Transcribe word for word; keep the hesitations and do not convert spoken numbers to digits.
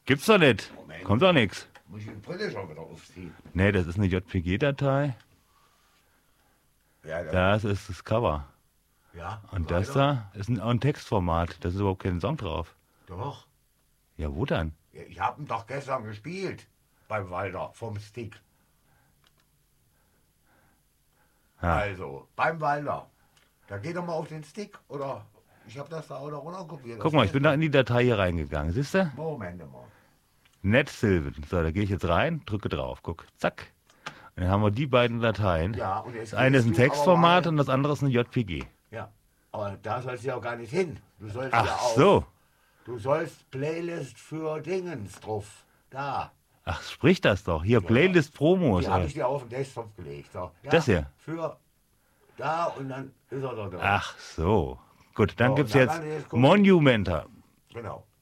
Gibt's doch nicht. Moment. Kommt doch nichts. Muss ich die Brille schon wieder aufziehen? Nee, das ist eine J P G-Datei. Ja, das, Das ist das Cover. ja. Und das weiter. da ist ein, ein Textformat. Da ist überhaupt kein Song drauf. Doch. Ja, wo dann? Ich habe ihn doch gestern gespielt. Beim Walter, vom Stick. Ja. Also, beim Walter. Da geht doch mal auf den Stick, oder? Ich habe das da auch noch runterkopiert. Guck mal, ich bin da in die Datei hier reingegangen. Siehst du? Moment mal. Net Sylvan. So, da gehe ich jetzt rein, drücke drauf. Guck, zack. Und dann haben wir die beiden Dateien. Ja, und jetzt Das eine ist ein gehst du aber Textformat mal- und das andere ist eine J P G. Ja, aber da sollst du ja auch gar nicht hin. Du sollst Ach ja auch. so. Du sollst Playlist für Dingens drauf. Da. Ach, sprich das doch. Hier, Playlist Promos. Die habe ey. ich dir auf den Desktop gelegt. So. Ja, Das hier? Für da und dann ist er da drin. Ach so. Gut, dann So, gibt es und dann jetzt kann ich jetzt gucken. Monumenta. Genau.